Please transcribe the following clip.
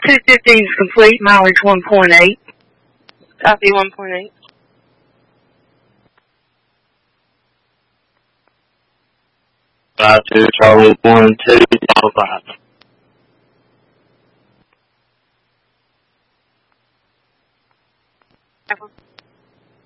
215 is complete, mileage 1.8. Copy 1.8. Five two Charlie 1205.